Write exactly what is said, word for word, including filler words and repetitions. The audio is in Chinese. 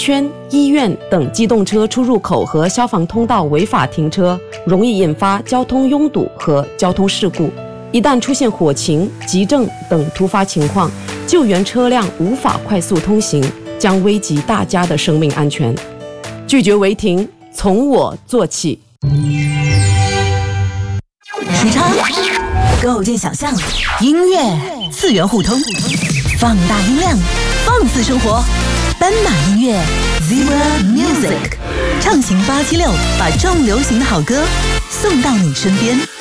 圈、医院等机动车出入口和消防通道违法停车，容易引发交通拥堵和交通事故。一旦出现火情、急症等突发情况，救援车辆无法快速通行，将危及大家的生命安全。拒绝违停，从我做起。 时差构建想象，音乐次元互通，放大音量，放肆生活。斑马音乐 Zebra Music 畅行八七六，把重流行的好歌送到你身边。